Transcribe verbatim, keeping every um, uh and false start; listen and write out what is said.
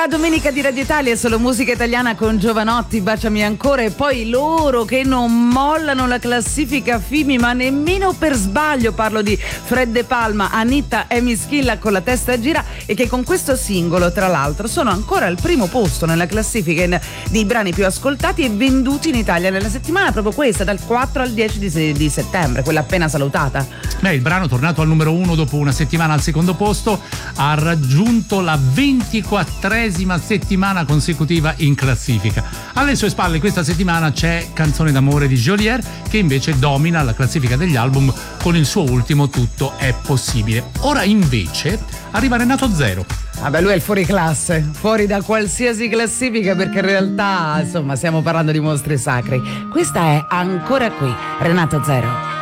la domenica di Radio Italia, solo musica italiana con Giovanotti, Baciami ancora, e poi loro che non mollano la classifica Fimi, ma nemmeno per sbaglio. Parlo di Fred De Palma, Anitta e Mischilla con La testa gira, e che con questo singolo tra l'altro sono ancora al primo posto nella classifica in, dei brani più ascoltati e venduti in Italia nella settimana proprio questa, dal quattro al dieci di, di settembre, quella appena salutata. Beh, il brano, tornato al numero uno dopo una settimana al secondo posto, ha raggiunto la ventiquattresima settimana consecutiva in classifica. Alle sue spalle questa settimana c'è Canzone d'amore di Geolier, che invece domina la classifica degli album con il suo ultimo Tutto è possibile. Ora invece arriva Renato Zero. Vabbè, lui è il fuori classe, fuori da qualsiasi classifica, perché in realtà insomma stiamo parlando di mostri sacri. Questa è Ancora qui, Renato Zero.